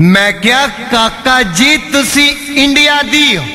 मैं क्या काका जी तुसी इंडिया दी हो